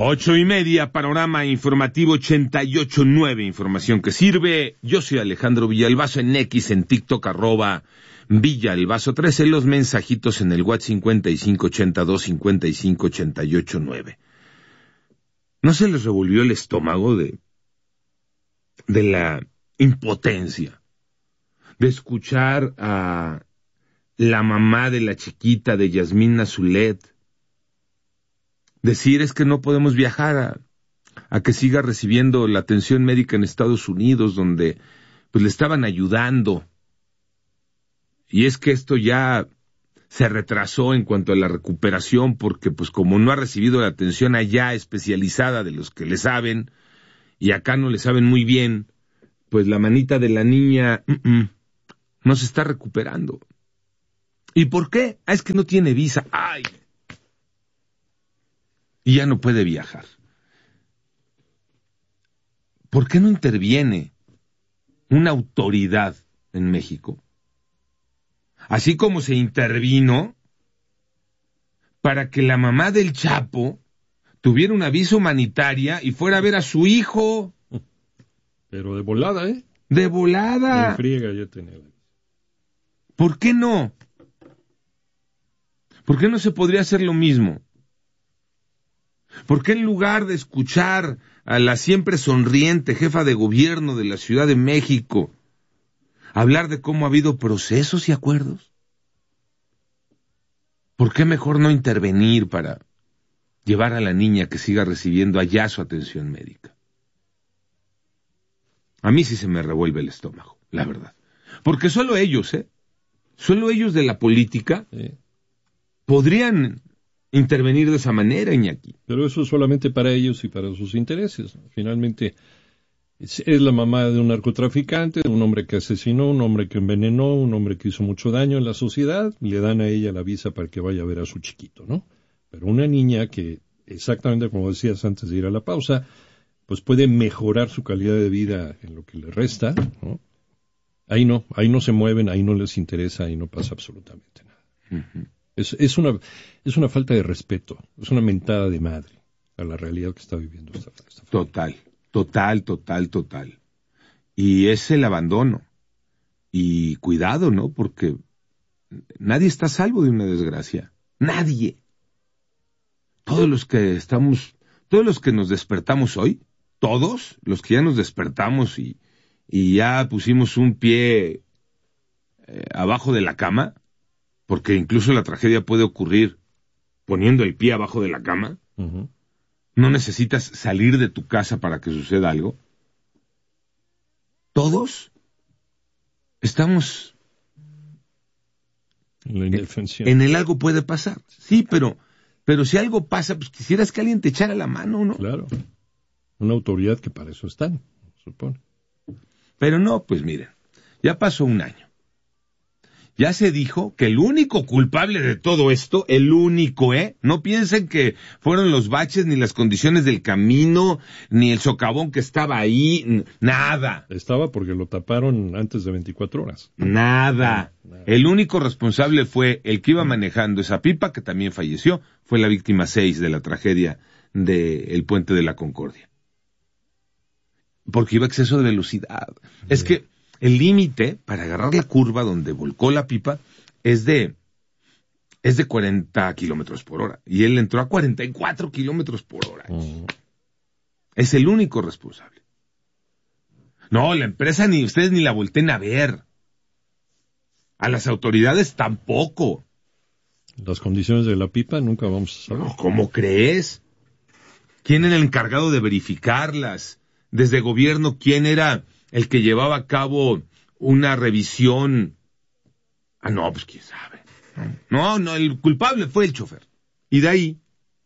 8:30, panorama informativo 88.9, información que sirve. Yo soy Alejandro Villalbazo en X, en TikTok, @Villalbazo13, los mensajitos en el WhatsApp 5582-5588-9. ¿No se les revolvió el estómago de la impotencia de escuchar a la mamá de la chiquita de Yasmina Zulet decir es que no podemos viajar a que siga recibiendo la atención médica en Estados Unidos, donde pues le estaban ayudando? Y es que esto ya se retrasó en cuanto a la recuperación, porque pues como no ha recibido la atención allá especializada de los que le saben, y acá no le saben muy bien, pues la manita de la niña no se está recuperando. ¿Y por qué? Es que no tiene visa. ¡Ay! Y ya no puede viajar. ¿Por qué no interviene una autoridad en México? Así como se intervino para que la mamá del Chapo tuviera una visa humanitaria y fuera a ver a su hijo. Pero de volada, ¿eh? De volada. En friega ya tenía. ¿Por qué no? ¿Por qué no se podría hacer lo mismo? ¿Por qué en lugar de escuchar a la siempre sonriente jefa de gobierno de la Ciudad de México hablar de cómo ha habido procesos y acuerdos? ¿Por qué mejor no intervenir para llevar a la niña que siga recibiendo allá su atención médica? A mí sí se me revuelve el estómago, la verdad. Porque solo ellos, solo ellos de la política podrían intervenir de esa manera, Iñaki. Pero eso es solamente para ellos y para sus intereses. Finalmente, es la mamá de un narcotraficante, de un hombre que asesinó, un hombre que envenenó, un hombre que hizo mucho daño en la sociedad. Le dan a ella la visa para que vaya a ver a su chiquito, ¿no? Pero una niña que, exactamente como decías antes de ir a la pausa, pues puede mejorar su calidad de vida en lo que le resta, ¿no? Ahí no se mueven, ahí no les interesa, ahí no pasa absolutamente nada. Uh-huh. Es una falta de respeto, es una mentada de madre a la realidad que está viviendo esta familia. Total. Y es el abandono. Y cuidado, ¿no? Porque nadie está a salvo de una desgracia. Nadie. Todos los que nos despertamos hoy, todos los que ya nos despertamos y ya pusimos un pie abajo de la cama, porque incluso la tragedia puede ocurrir poniendo el pie abajo de la cama. Uh-huh. No necesitas salir de tu casa para que suceda algo. Todos estamos en la indefensión. En el algo puede pasar. Sí, pero si algo pasa, pues quisieras que alguien te echara la mano, ¿no? Claro. Una autoridad que para eso están, supone. Pero no, pues miren, ya pasó un año. Ya se dijo que el único culpable de todo esto, el único, no piensen que fueron los baches, ni las condiciones del camino, ni el socavón que estaba ahí, nada. Estaba porque lo taparon antes de 24 horas. Nada. El único responsable fue el que iba manejando esa pipa, que también falleció, fue la víctima 6 de la tragedia del Puente de la Concordia. Porque iba a exceso de velocidad. Sí. Es que el límite para agarrar la curva donde volcó la pipa es de 40 kilómetros por hora. Y él entró a 44 kilómetros por hora. Es el único responsable. No, la empresa ni ustedes ni la volteen a ver. A las autoridades tampoco. Las condiciones de la pipa nunca vamos a saber. No, ¿cómo crees? ¿Quién era el encargado de verificarlas? Desde gobierno, ¿quién era el que llevaba a cabo una revisión? No, pues quién sabe. No, el culpable fue el chofer. Y de ahí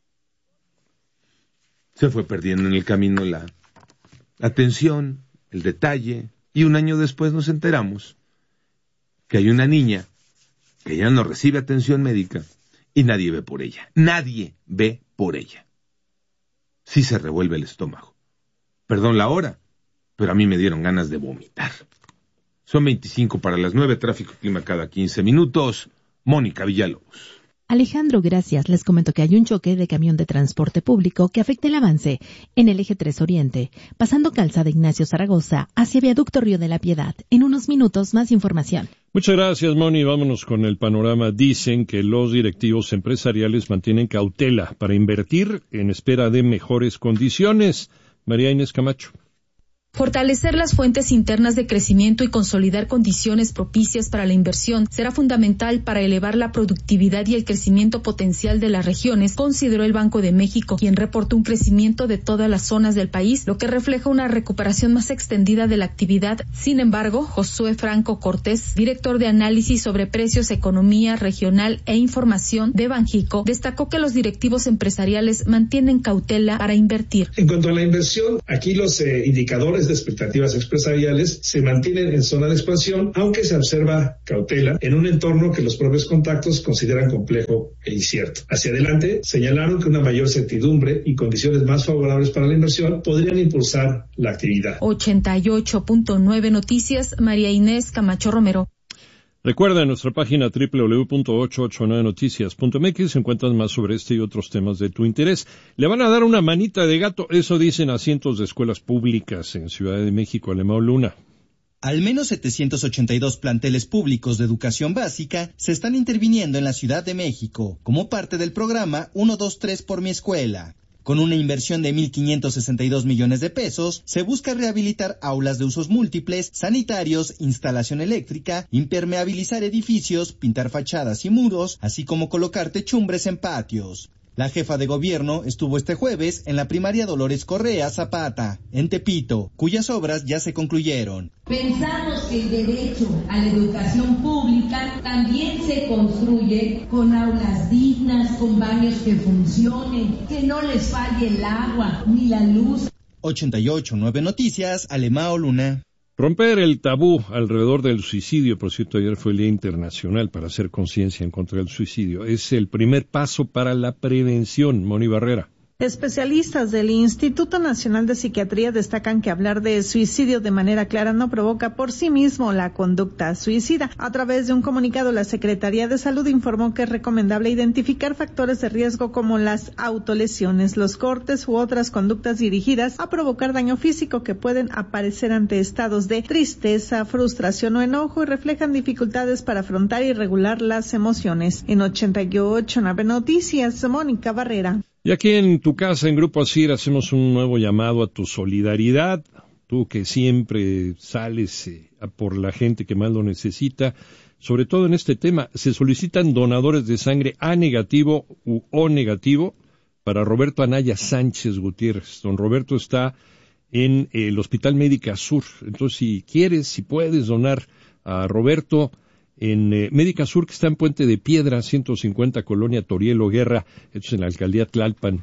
se fue perdiendo en el camino la atención, el detalle, y un año después nos enteramos que hay una niña que ya no recibe atención médica y nadie ve por ella. Nadie ve por ella. Sí se revuelve el estómago. Perdón la hora, pero a mí me dieron ganas de vomitar. Son 25 para las 9, tráfico y clima cada 15 minutos. Mónica Villalobos. Alejandro, gracias. Les comento que hay un choque de camión de transporte público que afecta el avance en el eje 3 Oriente, pasando Calzada Ignacio Zaragoza hacia Viaducto Río de la Piedad. En unos minutos, más información. Muchas gracias, Moni. Vámonos con el panorama. Dicen que los directivos empresariales mantienen cautela para invertir en espera de mejores condiciones. María Inés Camacho. Fortalecer las fuentes internas de crecimiento y consolidar condiciones propicias para la inversión será fundamental para elevar la productividad y el crecimiento potencial de las regiones, consideró el Banco de México, quien reportó un crecimiento de todas las zonas del país, lo que refleja una recuperación más extendida de la actividad. Sin embargo, Josué Franco Cortés, director de análisis sobre precios, economía regional e información de Banjico, destacó que los directivos empresariales mantienen cautela para invertir. En cuanto a la inversión, aquí los indicadores de expectativas empresariales se mantienen en zona de expansión, aunque se observa cautela en un entorno que los propios contactos consideran complejo e incierto. Hacia adelante, señalaron que una mayor certidumbre y condiciones más favorables para la inversión podrían impulsar la actividad. 88.9 Noticias, María Inés Camacho Romero. Recuerda, en nuestra página www.889noticias.mx encuentras más sobre este y otros temas de tu interés. Le van a dar una manita de gato, eso dicen a cientos de escuelas públicas en Ciudad de México. Alemão Luna. Al menos 782 planteles públicos de educación básica se están interviniendo en la Ciudad de México como parte del programa 123 por mi escuela. Con una inversión de 1.562 millones de pesos, se busca rehabilitar aulas de usos múltiples, sanitarios, instalación eléctrica, impermeabilizar edificios, pintar fachadas y muros, así como colocar techumbres en patios. La jefa de gobierno estuvo este jueves en la primaria Dolores Correa Zapata, en Tepito, cuyas obras ya se concluyeron. Pensamos que el derecho a la educación pública también se construye con aulas dignas, con baños que funcionen, que no les falle el agua ni la luz. 88.9 Noticias, Alemão Luna. Romper el tabú alrededor del suicidio, por cierto, ayer fue el Día Internacional para hacer conciencia en contra del suicidio. Es el primer paso para la prevención. Moni Barrera. Especialistas del Instituto Nacional de Psiquiatría destacan que hablar de suicidio de manera clara no provoca por sí mismo la conducta suicida. A través de un comunicado, la Secretaría de Salud informó que es recomendable identificar factores de riesgo como las autolesiones, los cortes u otras conductas dirigidas a provocar daño físico que pueden aparecer ante estados de tristeza, frustración o enojo y reflejan dificultades para afrontar y regular las emociones. En 88.9 Noticias, Mónica Barrera. Y aquí en tu casa, en Grupo ASIR, hacemos un nuevo llamado a tu solidaridad. Tú que siempre sales a por la gente que más lo necesita. Sobre todo en este tema, se solicitan donadores de sangre A negativo u O negativo para Roberto Anaya Sánchez Gutiérrez. Don Roberto está en el Hospital Médica Sur. Entonces, si quieres, si puedes donar a Roberto en Médica Sur, que está en Puente de Piedra, 150, Colonia Torielo Guerra, esto es en la Alcaldía Tlalpan,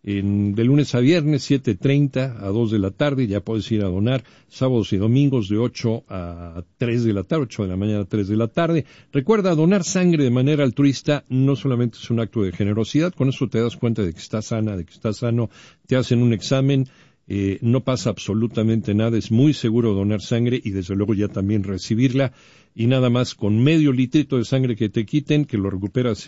de lunes a viernes, 7:30 a 2 de la tarde, ya puedes ir a donar, sábados y domingos de 8 a 3 de la tarde, 8 de la mañana a 3 de la tarde. Recuerda, donar sangre de manera altruista no solamente es un acto de generosidad, con eso te das cuenta de que estás sana, de que estás sano, te hacen un examen, no pasa absolutamente nada, es muy seguro donar sangre y desde luego ya también recibirla, y nada más con medio litrito de sangre que te quiten, que lo recuperas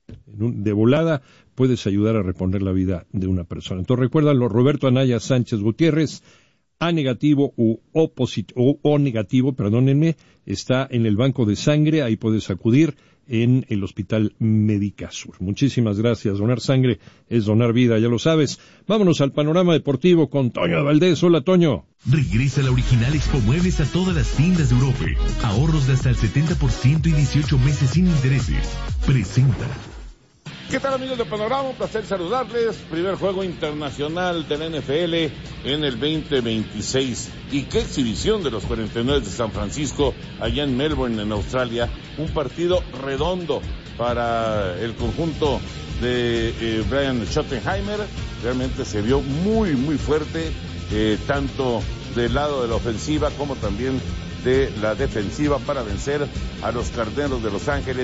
de volada, puedes ayudar a reponer la vida de una persona. Entonces recuérdalo, Roberto Anaya Sánchez Gutiérrez, A negativo o negativo, perdónenme, está en el banco de sangre, ahí puedes acudir en el Hospital Médica Sur. Muchísimas gracias. Donar sangre es donar vida, ya lo sabes. Vámonos al panorama deportivo con Toño Valdés. Hola, Toño. Regresa la original Expo Muebles a todas las tiendas de Europa. Ahorros de hasta el 70% y 18 meses sin intereses. Presenta. ¿Qué tal, amigos de Panorama? Un placer saludarles. Primer juego internacional de la NFL en el 2026. Y qué exhibición de los 49 de San Francisco allá en Melbourne, en Australia. Un partido redondo para el conjunto de Brian Schottenheimer. Realmente se vio muy, muy fuerte, tanto del lado de la ofensiva como también de la defensiva, para vencer a los Carneros de Los Ángeles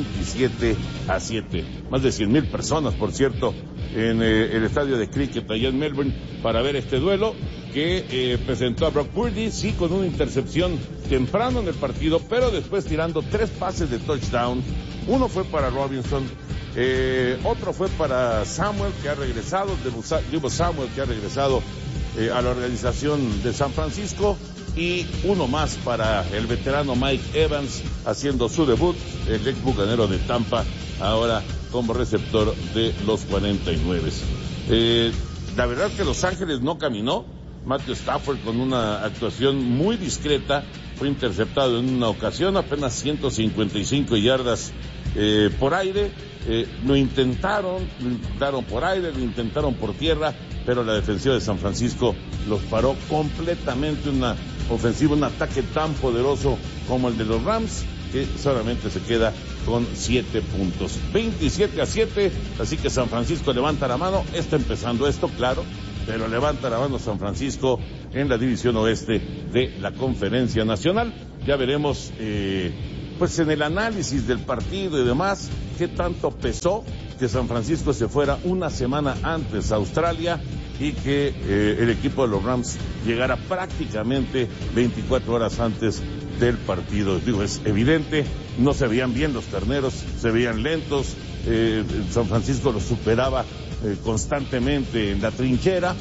27-7. Más de 100,000 personas, por cierto, en el estadio de cricket allá en Melbourne para ver este duelo que presentó a Brock Purdy, sí, con una intercepción temprano en el partido, pero después tirando 3 pases de touchdown. Uno fue para Robinson, Otro fue para Samuel, que ha regresado, Deebo Samuel, que ha regresado a la organización de San Francisco, y uno más para el veterano Mike Evans, haciendo su debut, el ex bucanero de Tampa, ahora como receptor de los 49. La verdad que Los Ángeles no caminó. Matthew Stafford, con una actuación muy discreta, fue interceptado en una ocasión, apenas 155 yardas por aire. Lo intentaron por aire, lo intentaron por tierra, pero la defensiva de San Francisco los paró completamente. Una ofensiva, un ataque tan poderoso como el de los Rams, que solamente se queda con 7 puntos. 27-7, así que San Francisco levanta la mano. Está empezando esto, claro, pero levanta la mano San Francisco en la división oeste de la Conferencia Nacional. Ya veremos, pues en el análisis del partido y demás, qué tanto pesó que San Francisco se fuera una semana antes a Australia y que el equipo de los Rams llegara prácticamente 24 horas antes del partido. Digo, es evidente, no se veían bien los terneros, se veían lentos. San Francisco los superaba constantemente en la trinchera.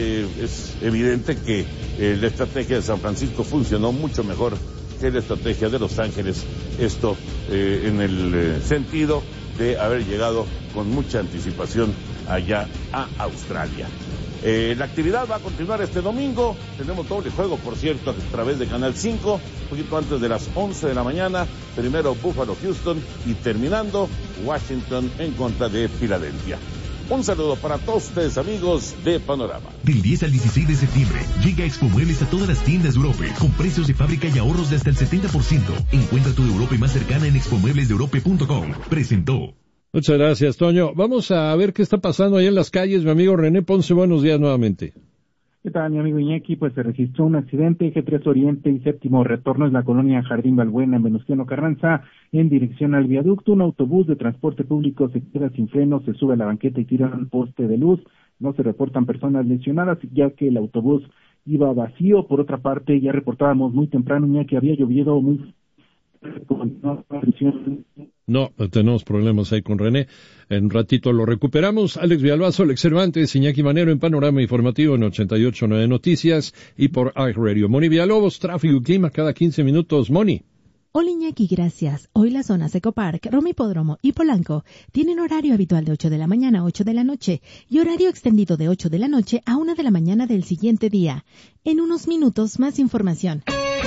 Es evidente que la estrategia de San Francisco funcionó mucho mejor que la estrategia de Los Ángeles. Esto en el sentido de haber llegado con mucha anticipación allá a Australia. La actividad va a continuar este domingo. Tenemos doble juego, por cierto, a través de Canal 5, un poquito antes de las 11 de la mañana. Primero Buffalo, Houston, y terminando Washington en contra de Filadelfia. Un saludo para todos ustedes, amigos de Panorama. Del 10 al 16 de septiembre, llega Expo Muebles a todas las tiendas de Europe, con precios de fábrica y ahorros de hasta el 70%. Encuentra tu Europe más cercana en expomueblesdeeurope.com. Presentó. Muchas gracias, Toño. Vamos a ver qué está pasando ahí en las calles. Mi amigo René Ponce, buenos días nuevamente. ¿Qué tal, mi amigo Iñaki? Pues se registró un accidente, eje 3 Oriente y séptimo retorno en la colonia Jardín Balbuena, en Venustiano Carranza, en dirección al viaducto. Un autobús de transporte público se queda sin freno, se sube a la banqueta y tira un poste de luz. No se reportan personas lesionadas, ya que el autobús iba vacío. Por otra parte, ya reportábamos muy temprano, Iñaki, había llovido muy... No, tenemos problemas ahí con René. En un ratito lo recuperamos. Alex Villalbazo, Alex Cervantes, Iñaki Manero en Panorama Informativo en 88.9 Noticias y por iHeartRadio. Moni Villalobos, tráfico y clima cada 15 minutos. Moni. Hola Iñaki, gracias. Hoy las zonas Ecopark, Roma Hipódromo y Polanco tienen horario habitual de 8 de la mañana a 8 de la noche y horario extendido de 8 de la noche a 1 de la mañana del siguiente día. En unos minutos más información.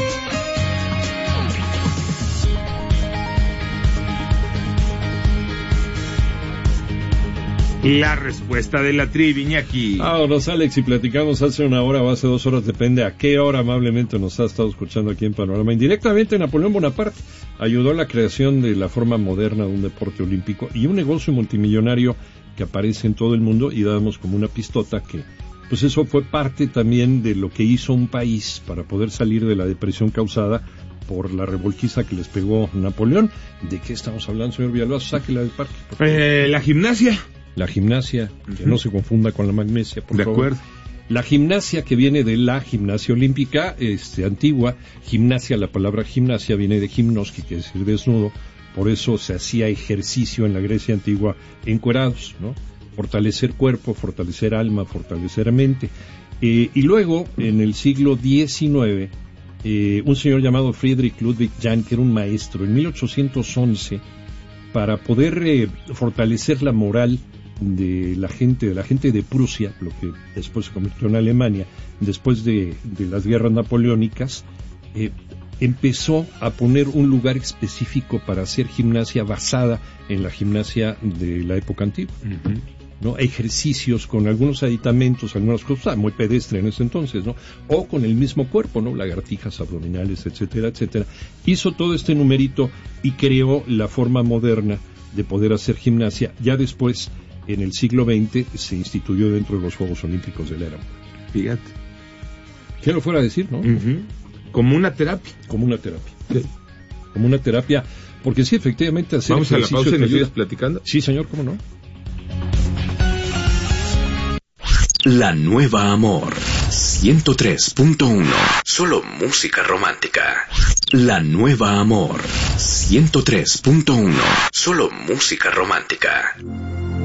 La respuesta de la trivia, Iñaki. Vámonos, Alex, y platicamos hace una hora o hace 2 horas, depende a qué hora amablemente nos ha estado escuchando aquí en Panorama. Indirectamente, Napoleón Bonaparte ayudó a la creación de la forma moderna de un deporte olímpico y un negocio multimillonario que aparece en todo el mundo, y damos como una pistota que, pues eso fue parte también de lo que hizo un país para poder salir de la depresión causada por la revolquiza que les pegó Napoleón. ¿De qué estamos hablando, señor Villalbazo? Sáquela del parque. La gimnasia. La gimnasia, que no se confunda con la magnesia, por favor. De acuerdo. La gimnasia, que viene de la gimnasia olímpica, antigua. Gimnasia, la palabra gimnasia viene de gimnos, que quiere decir desnudo. Por eso se hacía ejercicio en la Grecia antigua encuerados, ¿no? Fortalecer cuerpo, fortalecer alma, fortalecer mente. Y luego, en el siglo XIX, un señor llamado Friedrich Ludwig Jahn, que era un maestro, en 1811, para poder fortalecer la moral de la gente de Prusia, lo que después se convirtió en Alemania, después de las guerras napoleónicas, empezó a poner un lugar específico para hacer gimnasia basada en la gimnasia de la época antigua. Uh-huh. ¿No? Ejercicios con algunos aditamentos, algunas cosas muy pedestre en ese entonces, ¿no? O con el mismo cuerpo, ¿no? Lagartijas abdominales, etcétera, etcétera. Hizo todo este numerito y creó la forma moderna de poder hacer gimnasia. Ya después, en el siglo XX, se instituyó dentro de los Juegos Olímpicos del Éramo. Fíjate. ¿Qué lo fuera a decir, no? Uh-huh. Como una terapia. Como una terapia. Sí. Como una terapia, porque sí, efectivamente, hacer ¿Vamos ejercicio... a la pausa y nos sigues platicando? Sí, señor, ¿cómo no? La Nueva Amor 103.1. Solo música romántica. La Nueva Amor 103.1. Solo música romántica.